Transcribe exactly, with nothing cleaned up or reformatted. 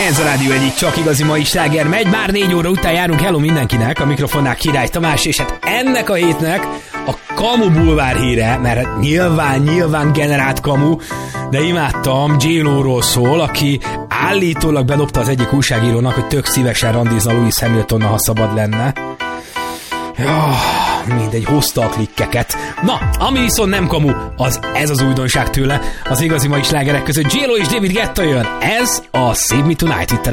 Ez a rádió egyik csak igazi mai sláger megy, már négy óra után járunk, hello mindenkinek, a mikrofonnál Király Tamás, és hát ennek a hétnek a Kamu bulvár híre, mert nyilván, nyilván generált kamu, de imádtam, J-Lo-ról szól, aki állítólag bedobta az egyik újságírónak, hogy tök szívesen randizna Lewis Hamiltonnal, ha szabad lenne. Jaj, mindegy, hozta a klikkeket. Na, ami viszont nem kamu, az ez az újdonság tőle. Az igazi mai slágerek között J-Lo és David Guetta jön. Ez a Save Me Tonight itt a